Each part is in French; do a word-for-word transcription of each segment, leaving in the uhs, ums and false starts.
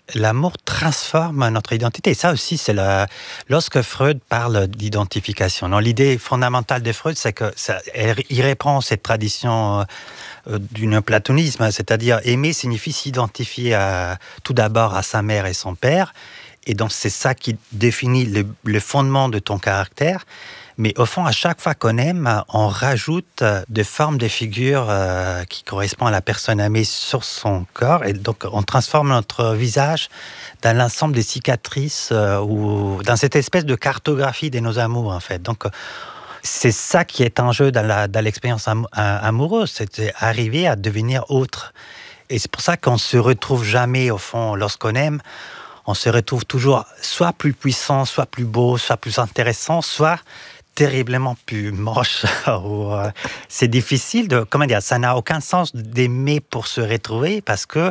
l'amour transforme notre identité. Et ça aussi, c'est la... lorsque Freud parle d'identification. Non, l'idée fondamentale de Freud, c'est que ça, il reprend cette tradition euh, du néoplatonisme, c'est-à-dire aimer signifie s'identifier à, tout d'abord à sa mère et son père. Et donc, c'est ça qui définit le, le fondement de ton caractère. Mais au fond, à chaque fois qu'on aime, on rajoute des formes de figures euh, qui correspondent à la personne aimée sur son corps. Et donc, on transforme notre visage dans l'ensemble des cicatrices euh, ou dans cette espèce de cartographie de nos amours, en fait. Donc, c'est ça qui est en jeu dans, la, dans l'expérience am- amoureuse, c'est arriver à devenir autre. Et c'est pour ça qu'on ne se retrouve jamais, au fond, lorsqu'on aime, on se retrouve toujours soit plus puissant, soit plus beau, soit plus intéressant, soit terriblement plus moche. Ou, euh, c'est difficile de... Comment dire, ça n'a aucun sens d'aimer pour se retrouver parce que,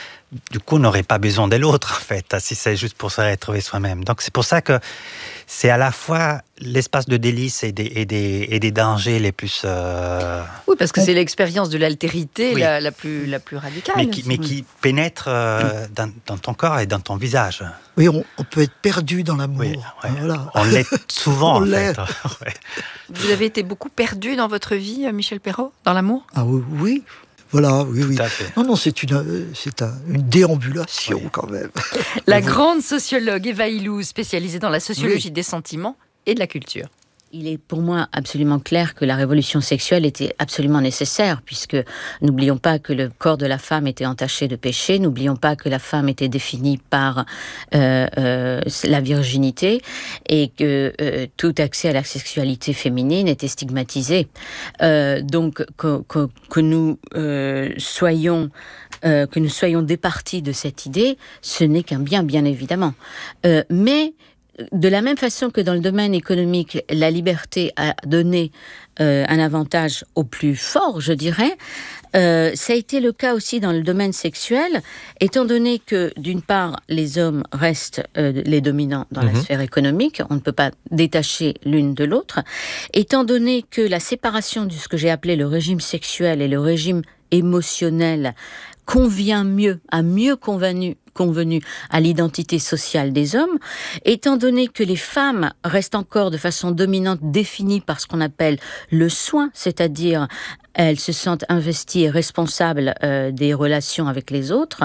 du coup, on n'aurait pas besoin de l'autre, en fait, si c'est juste pour se retrouver soi-même. Donc, c'est pour ça que c'est à la fois l'espace de délices et des, et des, et des dangers les plus... Euh... Oui, parce que c'est l'expérience de l'altérité oui. la, la, plus, la plus radicale. Mais qui, mais qui pénètre euh, dans, dans ton corps et dans ton visage. Oui, on, on peut être perdu dans l'amour. Oui, ouais. Voilà. On l'est souvent, on en l'est. fait. Ouais. Vous avez été beaucoup perdu dans votre vie, Michel Perrault, dans l'amour ? Ah oui, oui. Voilà, oui, oui. Tout à fait. Non, non, c'est une, c'est un, une déambulation oui. quand même. La grande sociologue Eva Illouz, spécialisée dans la sociologie oui. des sentiments et de la culture. Il est pour moi absolument clair que la révolution sexuelle était absolument nécessaire, puisque n'oublions pas que le corps de la femme était entaché de péché, n'oublions pas que la femme était définie par euh, euh, la virginité et que euh, tout accès à la sexualité féminine était stigmatisé. Euh, donc que, que, que nous euh, soyons euh, que nous soyons départis de cette idée, ce n'est qu'un bien, bien évidemment. Euh, mais de la même façon que dans le domaine économique, la liberté a donné euh, un avantage aux plus forts, je dirais, euh, ça a été le cas aussi dans le domaine sexuel, étant donné que, d'une part, les hommes restent euh, les dominants dans mmh. la sphère économique, on ne peut pas détacher l'une de l'autre, étant donné que la séparation de ce que j'ai appelé le régime sexuel et le régime émotionnel convient mieux, a mieux convenu convenu à l'identité sociale des hommes, étant donné que les femmes restent encore de façon dominante définies par ce qu'on appelle le soin, c'est-à-dire elles se sentent investies et responsables euh, des relations avec les autres,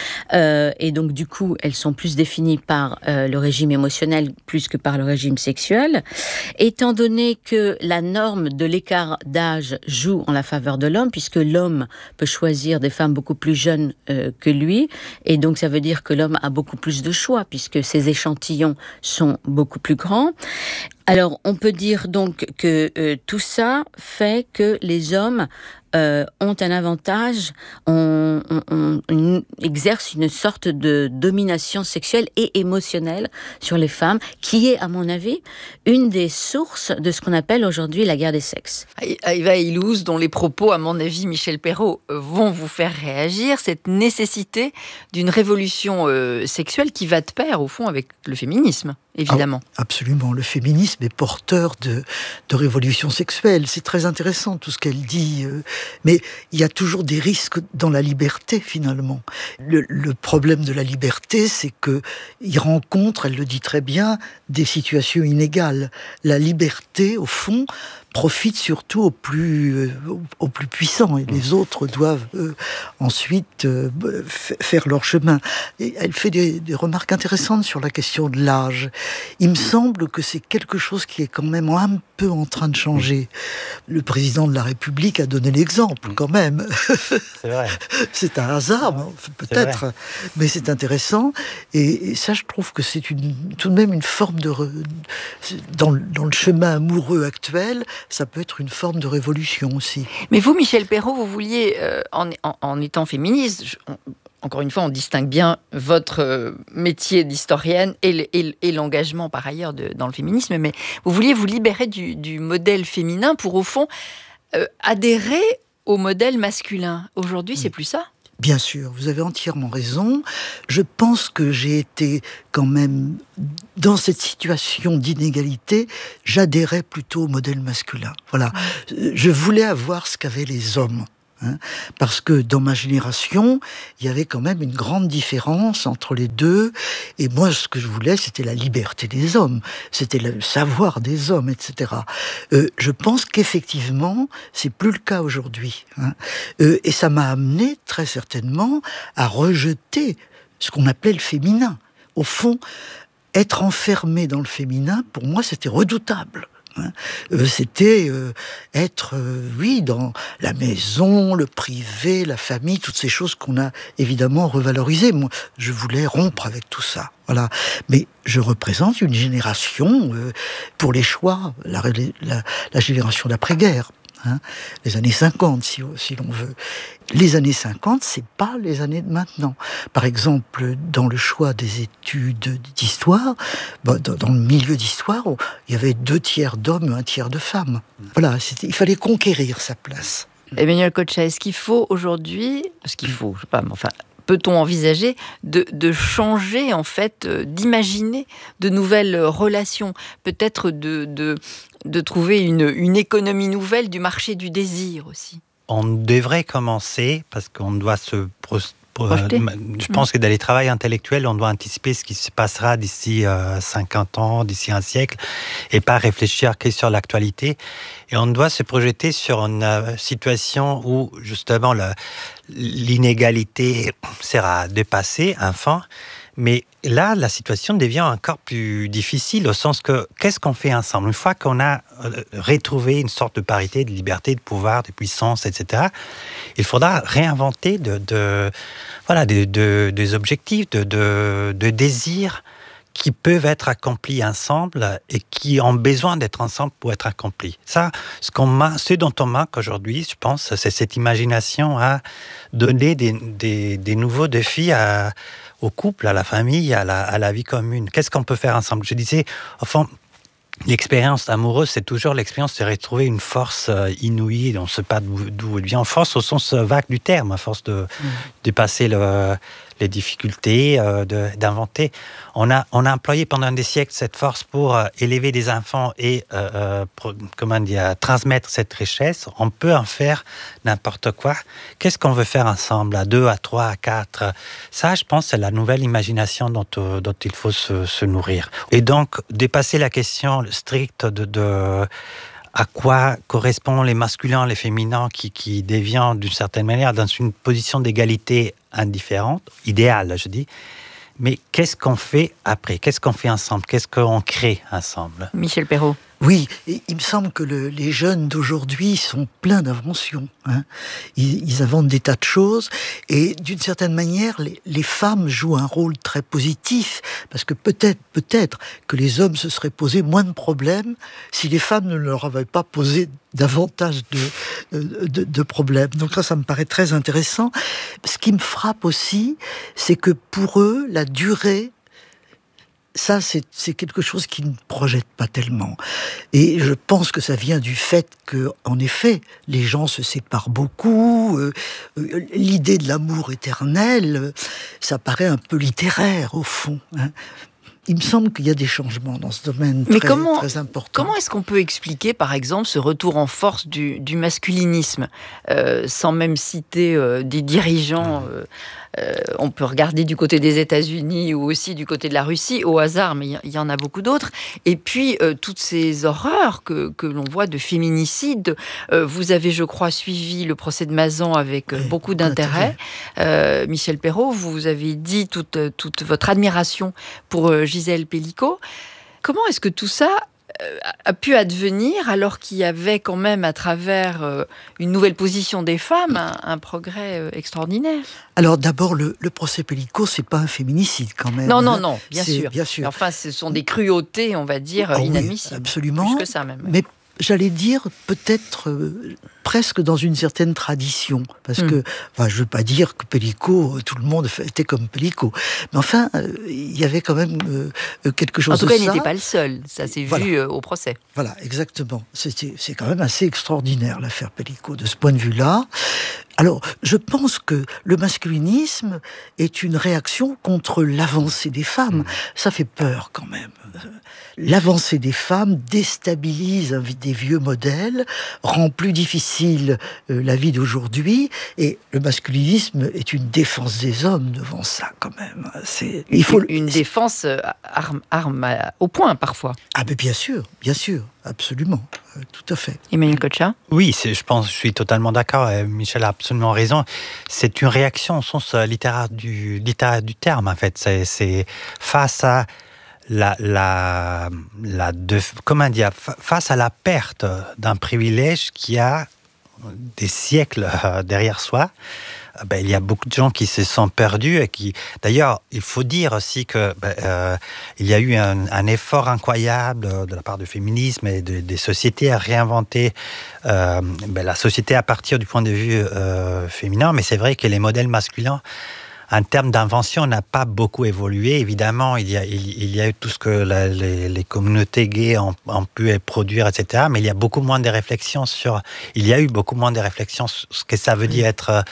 euh, et donc du coup elles sont plus définies par euh, le régime émotionnel plus que par le régime sexuel, étant donné que la norme de l'écart d'âge joue en la faveur de l'homme, puisque l'homme peut choisir des femmes beaucoup plus jeunes euh, que lui, et donc ça veut dire que l'homme a beaucoup plus de choix, puisque ses échantillons sont beaucoup plus grands. Alors, on peut dire donc que euh, tout ça fait que les hommes euh, ont un avantage, on, on, on, on exerce une sorte de domination sexuelle et émotionnelle sur les femmes, qui est, à mon avis, une des sources de ce qu'on appelle aujourd'hui la guerre des sexes. Eva Illouz, dont les propos, à mon avis, Michel Perrault, vont vous faire réagir, cette nécessité d'une révolution euh, sexuelle qui va de pair, au fond, avec le féminisme, évidemment. Ah, absolument, le féminisme est porteur de, de révolution sexuelle. C'est très intéressant tout ce qu'elle dit, euh, mais il y a toujours des risques dans la liberté, finalement. Le, le problème de la liberté, c'est qu'il rencontre, elle le dit très bien, des situations inégales. La liberté, au fond, profite surtout aux plus, euh, aux plus puissants, et les autres doivent euh, ensuite euh, f- faire leur chemin. Et elle fait des, des remarques intéressantes sur la question de l'âge. Il me semble que c'est quelque chose qui est quand même un peu en train de changer. Le président de la République a donné l'exemple, quand même. C'est vrai. C'est un hasard, hein, peut-être, c'est mais c'est intéressant. Et, et ça, je trouve que c'est une, tout de même une forme de... Re... Dans, dans le chemin amoureux actuel, ça peut être une forme de révolution aussi. Mais vous, Michel Perrault, vous vouliez, euh, en, en, en étant féministe, je, on, encore une fois, on distingue bien votre euh, métier d'historienne et, et, et l'engagement par ailleurs de, dans le féminisme, mais vous vouliez vous libérer du, du modèle féminin pour, au fond, euh, adhérer au modèle masculin. Aujourd'hui, c'est plus ça ? Bien sûr, vous avez entièrement raison. Je pense que j'ai été quand même, dans cette situation d'inégalité, j'adhérais plutôt au modèle masculin. Voilà. Je voulais avoir ce qu'avaient les hommes. Hein, parce que dans ma génération, il y avait quand même une grande différence entre les deux. Et moi, ce que je voulais, c'était la liberté des hommes, c'était le savoir des hommes, et cetera. Euh, je pense qu'effectivement, c'est plus le cas aujourd'hui. Hein. Euh, et ça m'a amené très certainement à rejeter ce qu'on appelait le féminin. Au fond, être enfermé dans le féminin, pour moi, c'était redoutable. Hein. Euh, c'était euh, être, euh, oui, dans la maison, le privé, la famille, toutes ces choses qu'on a évidemment revalorisées. Moi, je voulais rompre avec tout ça. Voilà. Mais je représente une génération, euh, pour les choix, la, la, la génération d'après-guerre. Hein, les années cinquante, si, si l'on veut. Les années cinquante, c'est pas les années de maintenant. Par exemple, dans le choix des études d'histoire, bah, dans, dans le milieu d'histoire, il y avait deux tiers d'hommes et un tiers de femmes. Voilà, il fallait conquérir sa place. Emmanuel Kocha, est-ce qu'il faut aujourd'hui, ce qu'il faut, je sais pas, mais enfin, peut-on envisager de, de changer, en fait, euh, d'imaginer de nouvelles relations, peut-être de, de, de trouver une, une économie nouvelle du marché du désir aussi? On devrait commencer, parce qu'on doit se... Pro- Projeter. Je pense mmh. que dans les travaux intellectuels, on doit anticiper ce qui se passera d'ici euh, cinquante ans, d'ici un siècle, et pas réfléchir que sur l'actualité. Et on doit se projeter sur une euh, situation où, justement, le, l'inégalité sera dépassée, enfin. Mais là, la situation devient encore plus difficile au sens que, qu'est-ce qu'on fait ensemble? Une fois qu'on a retrouvé une sorte de parité, de liberté, de pouvoir, de puissance, et cetera, il faudra réinventer de, de, voilà, de, de, des objectifs, de, de, de désirs qui peuvent être accomplis ensemble et qui ont besoin d'être ensemble pour être accomplis. Ça, ce, qu'on manque, ce dont on manque aujourd'hui, je pense, c'est cette imagination à donner des, des, des nouveaux défis à, au couple, à la famille, à la, à la vie commune. Qu'est-ce qu'on peut faire ensemble? Je disais, au fond, l'expérience amoureuse, c'est toujours l'expérience de retrouver une force inouïe, on ne sait pas d'où, d'où elle vient, force au sens vague du terme, à force de mmh. dépasser le, les difficultés, euh, de, d'inventer. On a, on a employé pendant des siècles cette force pour euh, élever des enfants et euh, pour, comment dire, transmettre cette richesse. On peut en faire n'importe quoi. Qu'est-ce qu'on veut faire ensemble, à deux, à trois, à quatre? Ça, je pense, c'est la nouvelle imagination dont, euh, dont il faut se, se nourrir. Et donc, dépasser la question stricte de... de à quoi correspondent les masculins, les féminins qui, qui déviennent d'une certaine manière dans une position d'égalité indifférente, idéale, je dis. Mais qu'est-ce qu'on fait après? Qu'est-ce qu'on fait ensemble? Qu'est-ce qu'on crée ensemble? Michel Perrault. Oui, et il me semble que le, les jeunes d'aujourd'hui sont pleins d'inventions. Hein. Ils, ils inventent des tas de choses, et d'une certaine manière, les, les femmes jouent un rôle très positif, parce que peut-être, peut-être que les hommes se seraient posé moins de problèmes si les femmes ne leur avaient pas posé davantage de, de, de problèmes. Donc ça, ça me paraît très intéressant. Ce qui me frappe aussi, c'est que pour eux, la durée, ça, c'est, c'est quelque chose qui ne projette pas tellement. Et je pense que ça vient du fait que, en effet, les gens se séparent beaucoup. Euh, euh, l'idée de l'amour éternel, euh, ça paraît un peu littéraire, au fond. Hein. Il me semble qu'il y a des changements dans ce domaine. Mais très, comment, très important. Comment est-ce qu'on peut expliquer, par exemple, ce retour en force du, du masculinisme, euh, sans même citer euh, des dirigeants euh, euh, on peut regarder du côté des États-Unis ou aussi du côté de la Russie, au hasard, mais il y, y en a beaucoup d'autres. Et puis, euh, toutes ces horreurs que, que l'on voit de féminicide. Euh, vous avez, je crois, suivi le procès de Mazan avec euh, oui, beaucoup d'intérêt. Euh, Michel Perrault, vous avez dit toute, toute votre admiration pour euh, Gisèle Pelicot. Comment est-ce que tout ça a pu advenir alors qu'il y avait quand même à travers euh, une nouvelle position des femmes un, un progrès euh, extraordinaire? Alors d'abord, le, le procès Pelicot, c'est pas un féminicide quand même. Non, non, non, bien c'est, sûr. bien sûr. Enfin, ce sont des cruautés, on va dire, oh, inadmissibles. Oui, absolument. Plus que ça même. Mais j'allais dire peut-être euh, presque dans une certaine tradition, parce mmh. que, enfin, je veux pas dire que Pelicot, tout le monde était comme Pelicot, mais enfin, euh, il y avait quand même euh, quelque chose de ça. En tout cas, il n'était pas le seul, ça s'est voilà. vu euh, au procès. Voilà, exactement. C'était, c'est quand même assez extraordinaire, l'affaire Pelicot, de ce point de vue-là. Alors, je pense que le masculinisme est une réaction contre l'avancée des femmes. Ça fait peur quand même. L'avancée des femmes déstabilise des vieux modèles, rend plus difficile euh, la vie d'aujourd'hui, et le masculinisme est une défense des hommes devant ça quand même. C'est, il faut une, une défense euh, arme, arme à, au poing parfois. Ah mais bien sûr, bien sûr, absolument, euh, tout à fait. Emmanuel Kocha ? Oui, c'est, je pense, je suis totalement d'accord. Michel a absolument raison. C'est une réaction au sens littéraire du littéraire du terme en fait. C'est, c'est face à La, la, la de, comment dire, face à la perte d'un privilège qui a des siècles derrière soi, ben, il y a beaucoup de gens qui se sont perdus et qui, d'ailleurs, il faut dire aussi que ben, euh, il y a eu un, un effort incroyable de la part du féminisme et de, des sociétés à réinventer euh, ben, la société à partir du point de vue euh, féminin, mais c'est vrai que les modèles masculins, en termes d'invention, n'a pas beaucoup évolué. Évidemment, il y a, il, il y a eu tout ce que la, les, les communautés gays ont, ont pu produire, et cetera. Mais il y a beaucoup moins de réflexions sur. Il y a eu beaucoup moins de réflexions sur ce que ça veut dire être euh,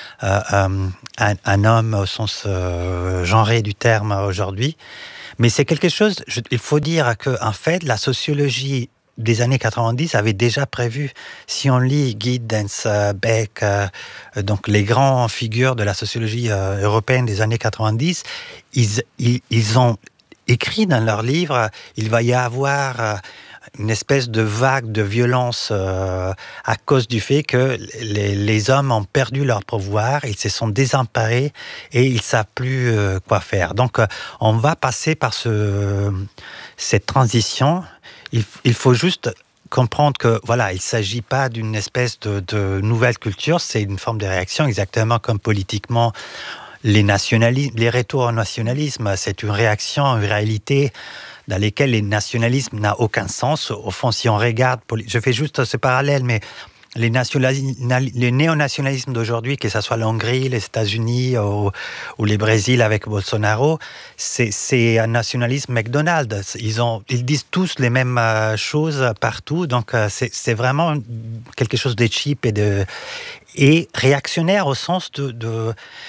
euh, un, un homme au sens euh, genré du terme aujourd'hui. Mais c'est quelque chose. Je, il faut dire que en fait, la sociologie des années quatre-vingt-dix avait déjà prévu, si on lit Giddens, Beck, euh, donc les grands figures de la sociologie euh, européenne des années quatre-vingt-dix, ils, ils, ils ont écrit dans leurs livres, il va y avoir euh, une espèce de vague de violence euh, à cause du fait que les, les hommes ont perdu leur pouvoir, ils se sont désemparés et ils ne savent plus euh, quoi faire. Donc euh, on va passer par ce, cette transition. Il, il faut juste comprendre que voilà, il ne s'agit pas d'une espèce de, de nouvelle culture, c'est une forme de réaction, exactement comme politiquement les, nationalismes, les retours au nationalisme, c'est une réaction, une réalité dans laquelle les nationalismes n'ont aucun sens. Au fond, si on regarde, je fais juste ce parallèle, mais les, les néonationalismes d'aujourd'hui, que ce soit la Hongrie, les États-Unis ou, ou le Brésil avec Bolsonaro, c'est, c'est un nationalisme McDonald's. Ils, ont, ils disent tous les mêmes choses partout, donc c'est, c'est vraiment quelque chose de cheap et, de, et réactionnaire au sens de, de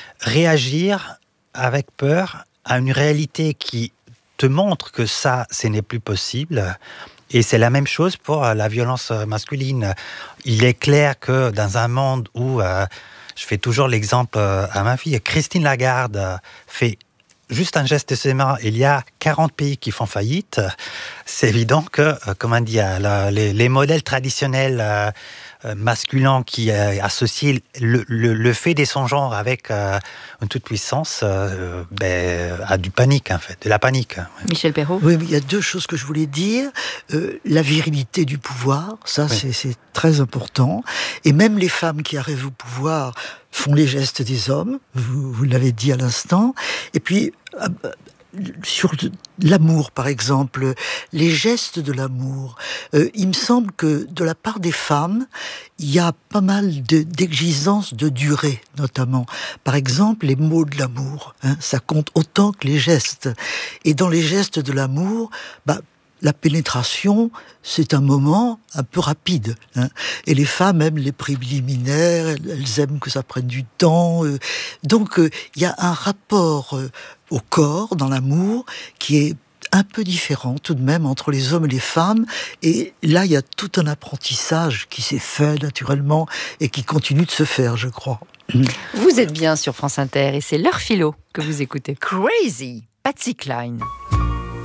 réagir avec peur à une réalité qui te montre que ça, ce n'est plus possible. Et c'est la même chose pour la violence masculine. Il est clair que dans un monde où, euh, je fais toujours l'exemple à ma fille, Christine Lagarde fait juste un geste de ses mains, il y a quarante pays qui font faillite. C'est évident que, euh, comment dire, la, les, les modèles traditionnels euh, masculins qui euh, associent le, le, le fait de son genre avec euh, une toute-puissance euh, ben, a du panique, en fait, de la panique. Michel Perrault. Oui, mais il y a deux choses que je voulais dire. Euh, la virilité du pouvoir, ça, oui. c'est, c'est très important. Et même les femmes qui arrivent au pouvoir font les gestes des hommes, vous, vous l'avez dit à l'instant. Et puis, euh, sur l'amour, par exemple, les gestes de l'amour, euh, il me semble que de la part des femmes, il y a pas mal de, d'exigences de durée, notamment. Par exemple, les mots de l'amour, hein, ça compte autant que les gestes. Et dans les gestes de l'amour, bah, la pénétration, c'est un moment un peu rapide. Hein. Et les femmes aiment les préliminaires, elles aiment que ça prenne du temps. Euh. Donc, il euh, y a un rapport euh, au corps, dans l'amour, qui est un peu différent tout de même entre les hommes et les femmes. Et là, il y a tout un apprentissage qui s'est fait naturellement et qui continue de se faire, je crois. Vous êtes bien sur France Inter et c'est l'heure philo que vous écoutez. Crazy, Patsy Cline.